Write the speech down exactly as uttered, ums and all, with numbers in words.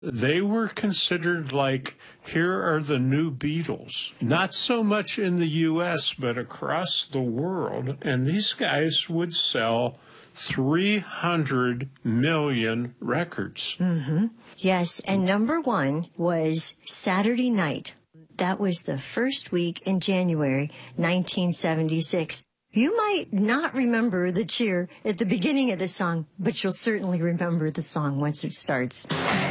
They were considered like, here are the new Beatles. Not so much in the U S, but across the world. And these guys would sell three hundred million records. Mm-hmm. Yes, and number one was Saturday Night. That was the first week in January nineteen seventy-six. You might not remember the cheer at the beginning of the song, but you'll certainly remember the song once it starts.